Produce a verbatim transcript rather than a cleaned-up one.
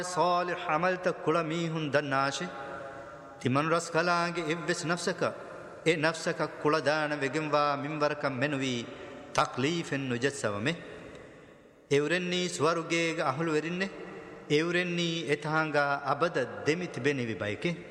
صالح عملت كل ميهن دناش تمن رس كلانج إبس نفسك إيه نفسك كل دان وجنوا منبرك منوي تكليف نجسومه إورني سوارجيج أهل ورنه إورني إتهانغا أبدا دمت بني ببايكه